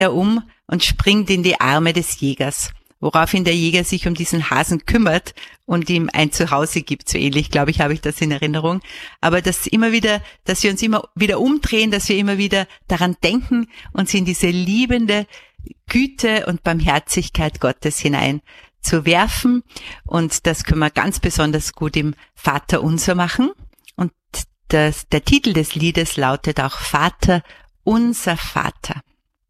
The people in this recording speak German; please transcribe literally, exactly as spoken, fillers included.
er um und springt in die Arme des Jägers, woraufhin der Jäger sich um diesen Hasen kümmert und ihm ein Zuhause gibt. So ähnlich, glaube ich, habe ich das in Erinnerung. Aber dass immer wieder, dass wir uns immer wieder umdrehen, dass wir immer wieder daran denken, uns in diese liebende Güte und Barmherzigkeit Gottes hinein zu werfen. Und das können wir ganz besonders gut im Vaterunser machen. Und das, der Titel des Liedes lautet auch Vater, unser Vater.